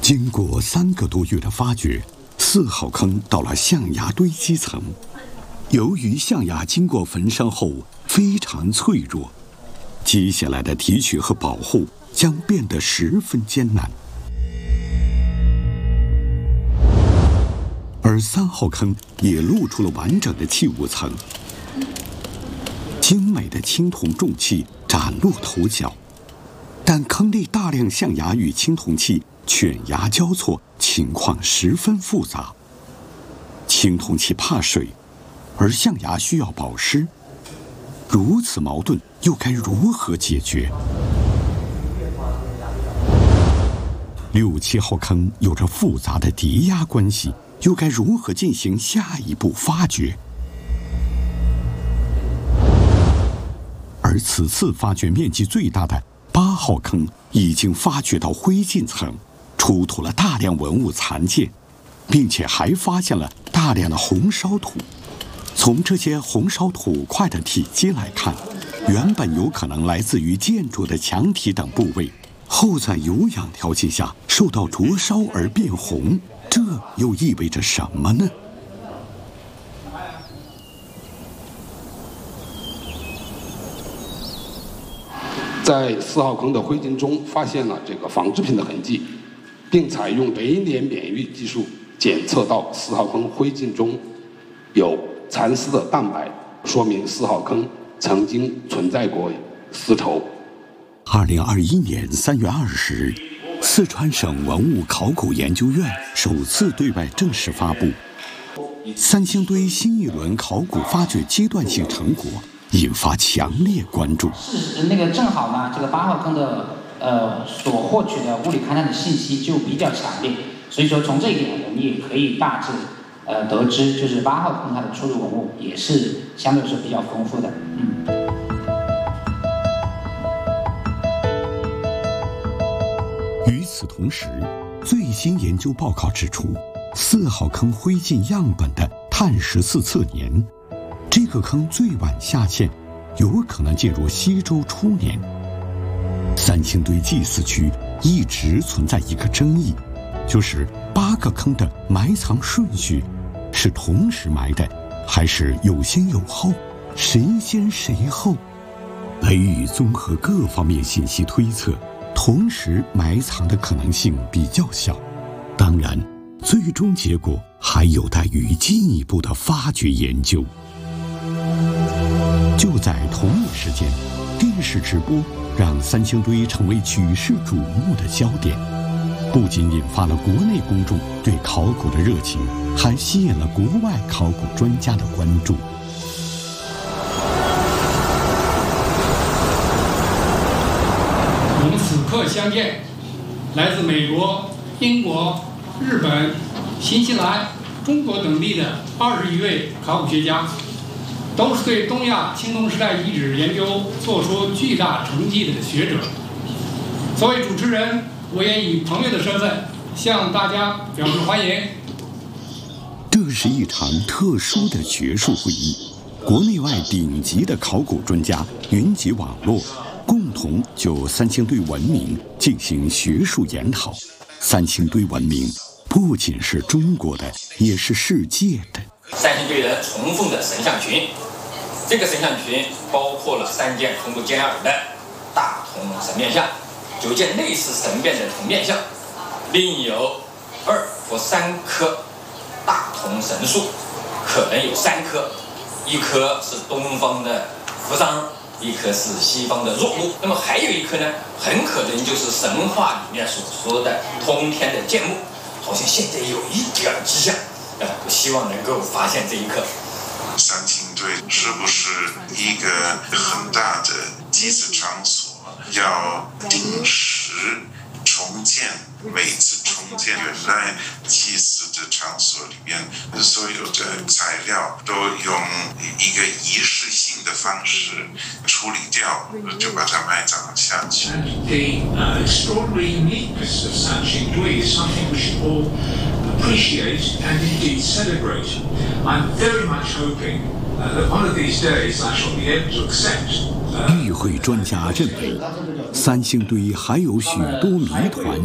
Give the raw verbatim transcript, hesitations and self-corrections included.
经过三个多月的发掘，四号坑到了象牙堆积层。由于象牙经过焚烧后非常脆弱，接下来的提取和保护将变得十分艰难。而三号坑也露出了完整的器物层，精美的青铜重器崭露头角。但坑内大量象牙与青铜器犬牙交错，情况十分复杂。青铜器怕水，而象牙需要保湿，如此矛盾又该如何解决？六七号坑有着复杂的叠压关系，又该如何进行下一步发掘？而此次发掘面积最大的八号坑已经发掘到灰烬层，出土了大量文物残件，并且还发现了大量的红烧土。从这些红烧土块的体积来看，原本有可能来自于建筑的墙体等部位，后在有氧条件下受到灼烧而变红，这又意味着什么呢？ 在四号坑的灰烬中发现了这个纺织品的痕迹，并采用微联免疫技术检测到四号坑灰烬中有蚕丝的蛋白，说明四号坑曾经存在过丝绸。 二零二一年三月二十日，四川省文物考古研究院首次对外正式发布三星堆新一轮考古发掘阶段性成果，引发强烈关注。 是那个正好呢，这个八号坑的呃所获取的物理勘探的信息就比较强烈，所以说从这一点我们也可以大致呃得知，就是八号坑它的出土文物也是相对来说比较丰富的。嗯。 与此同时，最新研究报告指出，四号坑灰烬样本的碳十四测年，这个坑最晚下陷，有可能进入西周初年。三星堆祭祀区一直存在一个争议，就是八个坑的埋藏顺序是同时埋的，还是有先有后，谁先谁后？雷宇综合各方面信息推测，同时埋藏的可能性比较小。当然，最终结果还有待于进一步的发掘研究。就在同一时间，电视直播让三星堆成为举世瞩目的焦点，不仅引发了国内公众对考古的热情，还吸引了国外考古专家的关注。 我们此刻相见，来自美国、英国、日本、新西兰、中国等地的二十余位考古学家，都是对东亚青铜时代遗址研究做出巨大成绩的学者。作为主持人，我也以朋友的身份向大家表示欢迎。 这是一场特殊的学术会议，国内外顶级的考古专家云集网络，共同就三星堆文明进行学术研讨。三星堆文明不仅是中国的，也是世界的。 三星堆人崇奉的神像群，这个神像群包括了三件从不尖耳的大铜神面像，九件类似神变的铜面像，另有二或三棵大铜神树，可能有三棵，一棵是东方的扶桑，一棵是西方的若木，那么还有一棵呢，很可能就是神话里面所说的通天的剑木，好像现在有一点迹象，呃，我希望能够发现这一棵。 三星堆是不是一个很大的祭祀场所？要定时重建，每次重建原来祭祀的场所里面所有的材料都用一个仪式性的方式处理掉，就把它埋葬下去。 The uh, extraordinary uniqueness of Sanxing Dui is something we should all appreciate and indeed celebrate. I'm very much hoping uh, that one of these days I shall be able to accept. 与会专家认为，三星堆还有许多谜团